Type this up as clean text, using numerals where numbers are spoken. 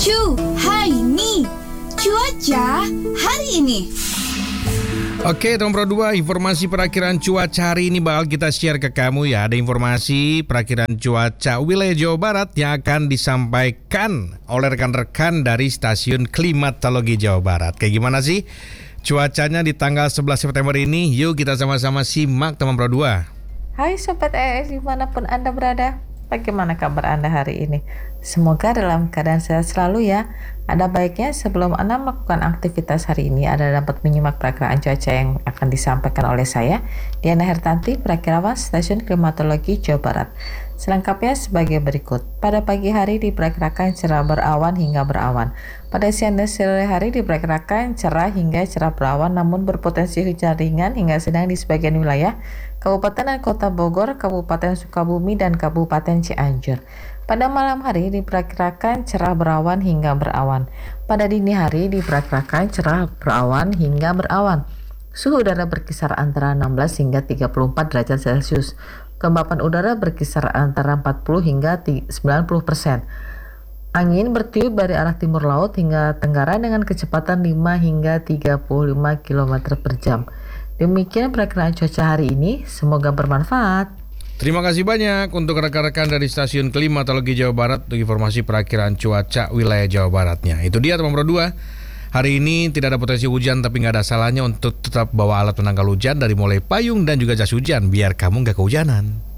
Hai Mi, cuaca hari ini. Oke, nomor 2, informasi perakiraan cuaca hari ini bakal kita share ke kamu ya. Ada informasi perakiraan cuaca wilayah Jawa Barat yang akan disampaikan oleh rekan-rekan dari stasiun klimatologi Jawa Barat. Kayak gimana sih cuacanya di tanggal 11 September ini? Yuk kita sama-sama simak nomor 2. Hai Sobat ES dimanapun Anda berada, bagaimana kabar Anda hari ini? Semoga dalam keadaan sehat selalu ya. Ada baiknya sebelum Anda melakukan aktivitas hari ini, Anda dapat menyimak perakiraan cuaca yang akan disampaikan oleh saya, Diana Hertanti, perakirawan Stasiun Klimatologi Jawa Barat. Selengkapnya sebagai berikut. Pada pagi hari diperkirakan cerah berawan hingga berawan. Pada siang dan sore hari diperkirakan cerah hingga cerah berawan, namun berpotensi hujan ringan hingga sedang di sebagian wilayah Kabupaten dan Kota Bogor, Kabupaten Sukabumi, dan Kabupaten Cianjur. Pada malam hari diperkirakan cerah berawan hingga berawan. Pada dini hari diperkirakan cerah berawan hingga berawan. Suhu udara berkisar antara 16 hingga 34 derajat Celcius. Kelembapan udara berkisar antara 40 hingga 90%. Angin bertiup dari arah timur laut hingga tenggara dengan kecepatan 5 hingga 35 km per jam. Demikian perakiraan cuaca hari ini, semoga bermanfaat. Terima kasih banyak untuk rekan-rekan dari Stasiun Klimatologi Jawa Barat untuk informasi perakiraan cuaca wilayah Jawa Baratnya. Itu dia nomor 2. Hari ini tidak ada potensi hujan, tapi nggak ada salahnya untuk tetap bawa alat penangkal hujan dari mulai payung dan juga jas hujan biar kamu nggak kehujanan.